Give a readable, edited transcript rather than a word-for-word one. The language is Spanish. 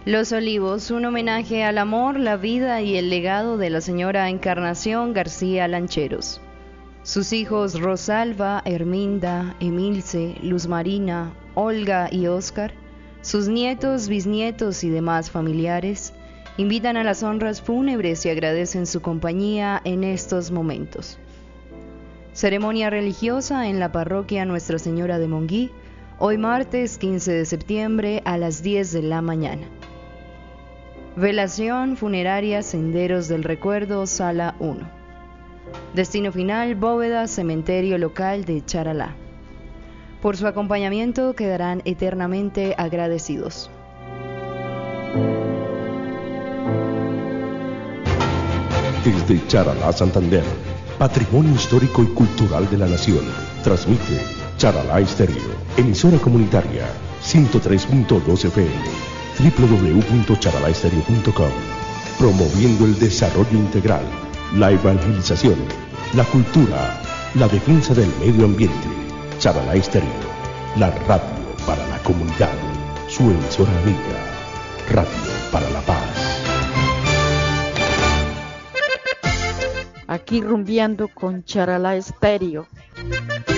Los Olivos, un homenaje al amor, la vida y el legado de la señora Encarnación García Lancheros. Sus hijos Rosalba, Herminda, Emilce, Luz Marina, Olga y Óscar, sus nietos, bisnietos y demás familiares, invitan a las honras fúnebres y agradecen su compañía en estos momentos. Ceremonia religiosa en la parroquia Nuestra Señora de Monguí, hoy martes 15 de septiembre a las 10 de la mañana. Velación funeraria Senderos del Recuerdo, Sala 1. Destino final, bóveda, cementerio local de Charalá. Por su acompañamiento quedarán eternamente agradecidos. Desde Charalá, Santander, Patrimonio Histórico y Cultural de la Nación, transmite Charalá Estéreo, emisora comunitaria, 103.2 FM, www.charalaestereo.com, promoviendo el desarrollo integral, la evangelización, la cultura, la defensa del medio ambiente. Charalá Estéreo, la radio para la comunidad, su emisora amiga, Radio para la Paz. Aquí rumbeando con Charalá Estéreo.